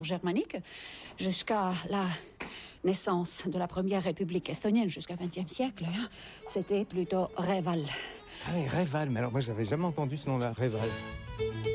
germanique jusqu'à la naissance de la première république estonienne jusqu'au XXe siècle, hein, c'était plutôt Reval. Ah oui, Reval, mais alors moi j'avais jamais entendu ce nom-là, Reval.